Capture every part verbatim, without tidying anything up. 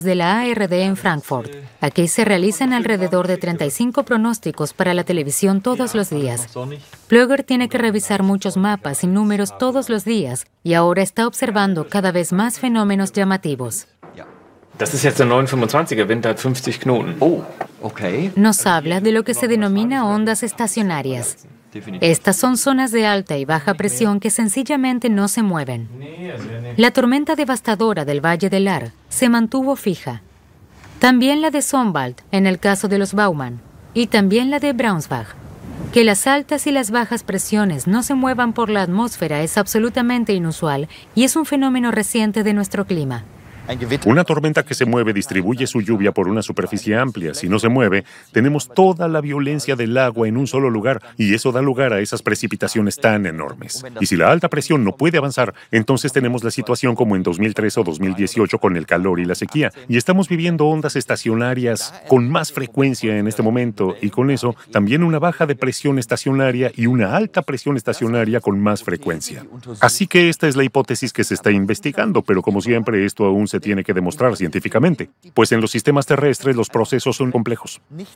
de la A R D en Frankfurt. Aquí se realizan alrededor de treinta y cinco pronósticos para la televisión todos los días. Plöger tiene que revisar muchos mapas y números todos los días y ahora está observando cada vez más fenómenos llamativos. Das ist jetzt der neun fünfundzwanziger Wind, der hat fünfzig Knoten. Oh, okay. Nos habla de lo que se denomina ondas estacionarias. Estas son zonas de alta y baja presión que sencillamente no se mueven. La tormenta devastadora del Valle del Ahr se mantuvo fija. También la de Sonwald, en el caso de los Baumann, y también la de Braunschweig. Que las altas y las bajas presiones no se muevan por la atmósfera es absolutamente inusual y es un fenómeno reciente de nuestro clima. Una tormenta que se mueve distribuye su lluvia por una superficie amplia. Si no se mueve, tenemos toda la violencia del agua en un solo lugar y eso da lugar a esas precipitaciones tan enormes. Y si la alta presión no puede avanzar, entonces tenemos la situación como en dos mil tres o dos mil dieciocho con el calor y la sequía. Y estamos viviendo ondas estacionarias con más frecuencia en este momento y con eso también una baja de presión estacionaria y una alta presión estacionaria con más frecuencia. Así que esta es la hipótesis que se está investigando, pero como siempre esto aún se tiene que demostrar científicamente, pues en los sistemas terrestres los procesos son complejos.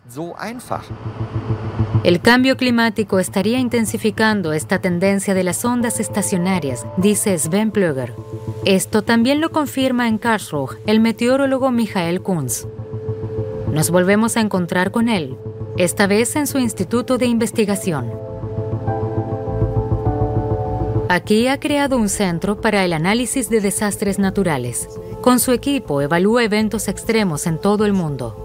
El cambio climático estaría intensificando esta tendencia de las ondas estacionarias, dice Sven Plöger. Esto también lo confirma en Karlsruhe el meteorólogo Michael Kunz. Nos volvemos a encontrar con él, esta vez en su instituto de investigación. Aquí ha creado un centro para el análisis de desastres naturales. Con su equipo evalúa eventos extremos en todo el mundo.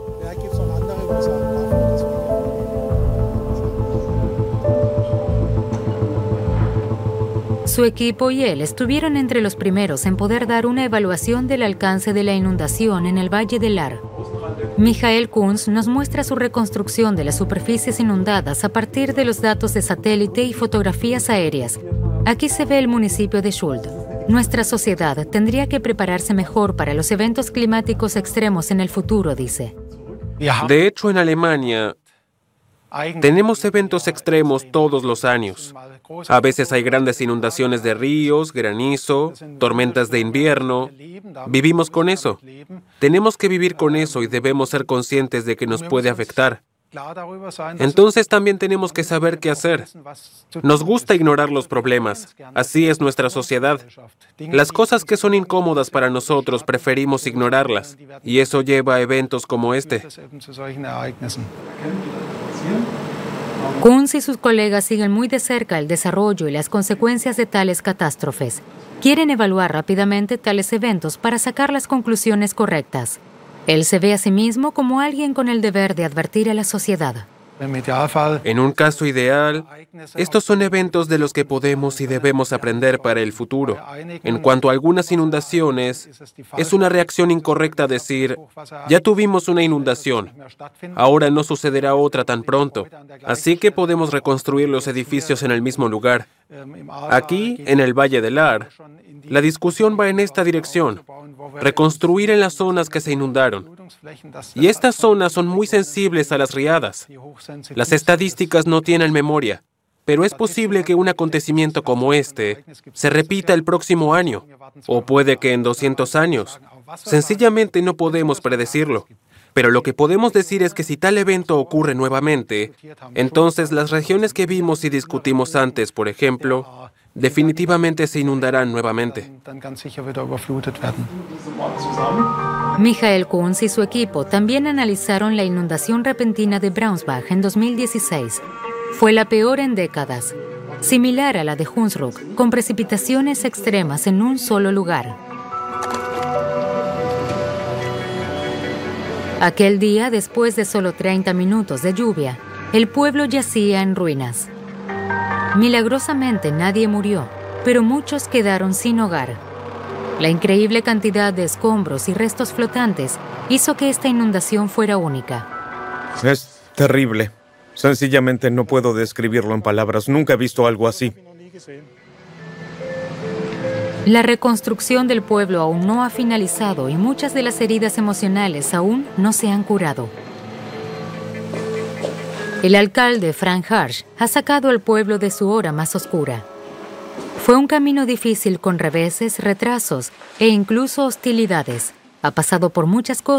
Su equipo y él estuvieron entre los primeros en poder dar una evaluación del alcance de la inundación en el Valle del Ahr. Michael Kunz nos muestra su reconstrucción de las superficies inundadas a partir de los datos de satélite y fotografías aéreas. Aquí se ve el municipio de Schuld. Nuestra sociedad tendría que prepararse mejor para los eventos climáticos extremos en el futuro, dice. De hecho, en Alemania tenemos eventos extremos todos los años. A veces hay grandes inundaciones de ríos, granizo, tormentas de invierno. Vivimos con eso. Tenemos que vivir con eso y debemos ser conscientes de que nos puede afectar. Entonces también tenemos que saber qué hacer. Nos gusta ignorar los problemas. Así es nuestra sociedad. Las cosas que son incómodas para nosotros preferimos ignorarlas. Y eso lleva a eventos como este. Kunz y sus colegas siguen muy de cerca el desarrollo y las consecuencias de tales catástrofes. Quieren evaluar rápidamente tales eventos para sacar las conclusiones correctas. Él se ve a sí mismo como alguien con el deber de advertir a la sociedad. En un caso ideal, estos son eventos de los que podemos y debemos aprender para el futuro. En cuanto a algunas inundaciones, es una reacción incorrecta decir, ya tuvimos una inundación, ahora no sucederá otra tan pronto, así que podemos reconstruir los edificios en el mismo lugar. Aquí, en el Valle del Ahr, la discusión va en esta dirección, reconstruir en las zonas que se inundaron. Y estas zonas son muy sensibles a las riadas. Las estadísticas no tienen memoria, pero es posible que un acontecimiento como este se repita el próximo año, o puede que en doscientos años. Sencillamente no podemos predecirlo. Pero lo que podemos decir es que si tal evento ocurre nuevamente, entonces las regiones que vimos y discutimos antes, por ejemplo, definitivamente se inundarán nuevamente. Michael Kunz y su equipo también analizaron la inundación repentina de Braunschweig en dos mil dieciséis. Fue la peor en décadas, similar a la de Hunsrück, con precipitaciones extremas en un solo lugar. Aquel día, después de solo treinta minutos de lluvia, el pueblo yacía en ruinas. Milagrosamente nadie murió, pero muchos quedaron sin hogar. La increíble cantidad de escombros y restos flotantes hizo que esta inundación fuera única. Es terrible. Sencillamente no puedo describirlo en palabras. Nunca he visto algo así. La reconstrucción del pueblo aún no ha finalizado y muchas de las heridas emocionales aún no se han curado. El alcalde Frank Harsch ha sacado al pueblo de su hora más oscura. Fue un camino difícil con reveses, retrasos e incluso hostilidades, ha pasado por muchas cosas.